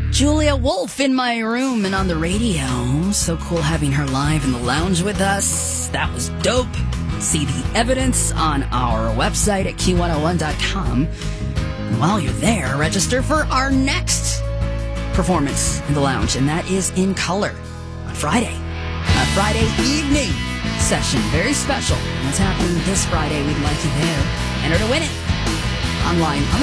Julia Wolf in my room and on the radio. So cool having her live in the lounge with us. That was dope. See the evidence on our website at Q101.com. And while you're there, register for our next performance in the lounge, and that is In Color on Friday. A Friday evening session. Very special. What's happening this Friday? We'd like you there. Enter to win it. Online.